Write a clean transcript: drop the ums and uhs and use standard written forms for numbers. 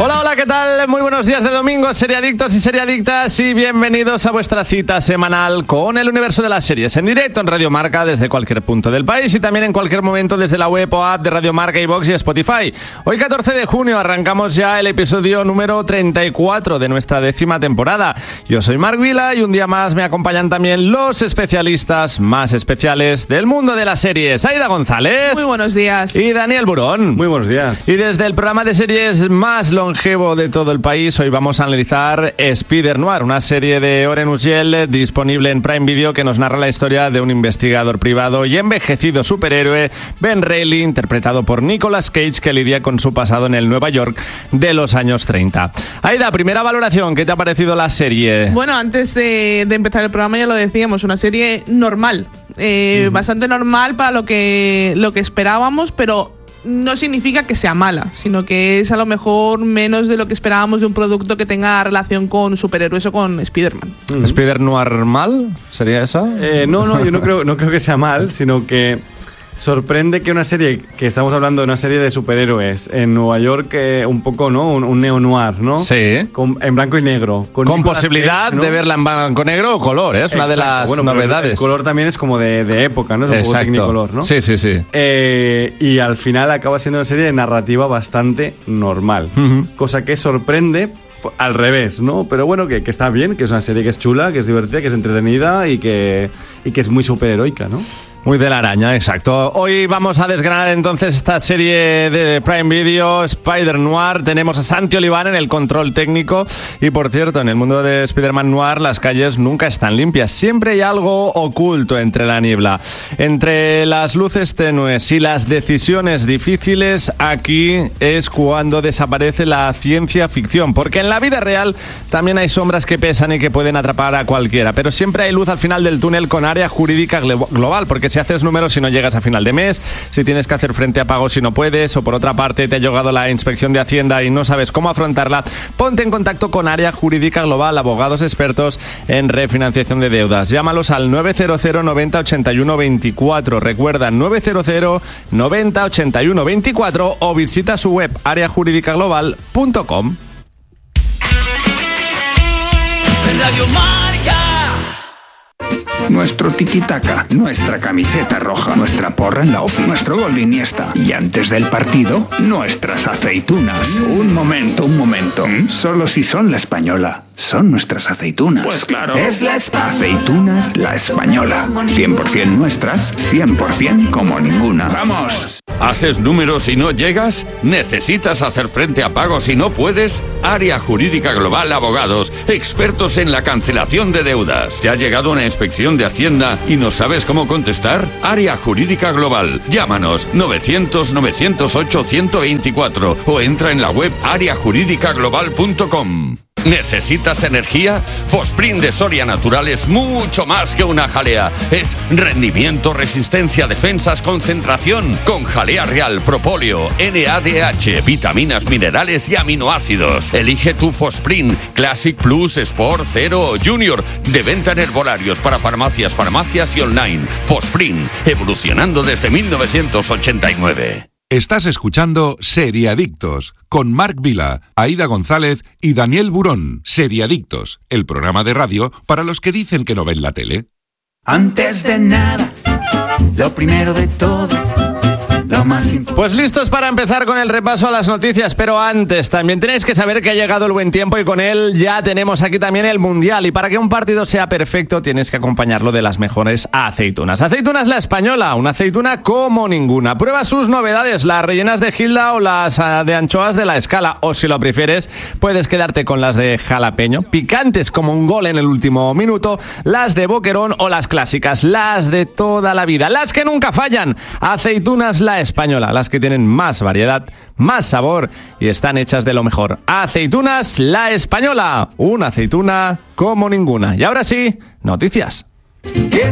Hola, hola, ¿qué tal? Muy buenos días de domingo, seriadictos y seriadictas, y bienvenidos a vuestra cita semanal con el universo de las series, en directo en Radio Marca desde cualquier punto del país y también en cualquier momento desde la web o app de Radio Marca, iVoox y Spotify. Hoy 14 de junio arrancamos ya el episodio número 34 de nuestra 10ª temporada. Yo soy Marc Vila y un día más me acompañan también los especialistas más especiales del mundo de las series. Aida González. Muy buenos días. Y Daniel Burón. Muy buenos días. Y desde el programa de series más longevo de todo el país, hoy vamos a analizar Spider-Noir, una serie de Oren Uziel disponible en Prime Video que nos narra la historia de un investigador privado y envejecido superhéroe, Ben Reilly, interpretado por Nicolas Cage, que lidia con su pasado en el Nueva York de los años 30. Aida, primera valoración, ¿qué te ha parecido la serie? Bueno, antes de empezar el programa ya lo decíamos, una serie normal, bastante normal para lo que esperábamos, pero no significa que sea mala, sino que es a lo mejor menos de lo que esperábamos de un producto que tenga relación con superhéroes o con Spider-Man. ¿Spider-Noir mal? ¿Sería esa? No, yo no creo que sea mal, sino que sorprende que una serie, que estamos hablando de una serie de superhéroes en Nueva York, un poco, ¿no? Un neo-noir, ¿no? Sí. En blanco y negro. Con posibilidad Cage, ¿no? de verla en blanco y negro o color, ¿eh? Es una de las novedades. El color también es como de época, ¿no? Es un poco tecnicolor, ¿no? Sí. Y al final acaba siendo una serie de narrativa bastante normal. Cosa que sorprende al revés, ¿no? Pero bueno, que está bien, que es una serie que es chula, que es divertida, que es entretenida y que es muy superheroica, ¿no? Muy de la araña, exacto. Hoy vamos a desgranar entonces esta serie de Prime Video, Spider-Noir. Tenemos a Santi Oliván en el control técnico. Y por cierto, en el mundo de Spider-Man Noir las calles nunca están limpias. Siempre hay algo oculto entre la niebla. Entre las luces tenues y las decisiones difíciles, aquí es cuando desaparece la ciencia ficción. Porque en la vida real también hay sombras que pesan y que pueden atrapar a cualquiera. Pero siempre hay luz al final del túnel con Área Jurídica Global. Porque si haces números y no llegas a final de mes, si tienes que hacer frente a pagos y no puedes, o por otra parte te ha llegado la inspección de Hacienda y no sabes cómo afrontarla, ponte en contacto con Área Jurídica Global, abogados expertos en refinanciación de deudas. Llámalos al 900 90 81 24. Recuerda, 900 90 81 24 o visita su web areajuridicaglobal.com. Radio Marca. Nuestro tiki-taka, nuestra camiseta roja, nuestra porra en la ofi, nuestro gol de Iniesta. Y antes del partido, nuestras aceitunas. Un momento. Solo si son La Española. Son nuestras aceitunas. Pues claro. Es Aceitunas La Española. 100% nuestras, 100% como ninguna. ¡Vamos! ¿Haces números y no llegas? ¿Necesitas hacer frente a pagos y no puedes? Área Jurídica Global Abogados, expertos en la cancelación de deudas. ¿Te ha llegado una inspección de Hacienda y no sabes cómo contestar? Área Jurídica Global. Llámanos 900-908-124 o entra en la web areajuridicaglobal.com. ¿Necesitas energía? Fosprint de Soria Natural es mucho más que una jalea. Es rendimiento, resistencia, defensas, concentración. Con jalea real, propóleo, NADH, vitaminas, minerales y aminoácidos. Elige tu Fosprint Classic Plus, Sport, Zero o Junior. De venta en herbolarios para farmacias y online. Fosprint, evolucionando desde 1989. Estás escuchando Seriadictos con Marc Vila, Aida González y Daniel Burón. Seriadictos, el programa de radio para los que dicen que no ven la tele. Antes de nada, lo primero de todo, lo más importante. Pues listos para empezar con el repaso a las noticias, pero antes también tenéis que saber que ha llegado el buen tiempo y con él ya tenemos aquí también el Mundial. Y para que un partido sea perfecto tienes que acompañarlo de las mejores aceitunas. Aceitunas La Española, una aceituna como ninguna. Prueba sus novedades, las rellenas de Gilda o las de anchoas de La Escala. O si lo prefieres, puedes quedarte con las de jalapeño, picantes como un gol en el último minuto, las de boquerón o las clásicas, las de toda la vida, las que nunca fallan. Aceitunas La Española, las que tienen más variedad, más sabor y están hechas de lo mejor. Aceitunas La Española, una aceituna como ninguna. Y ahora sí, noticias.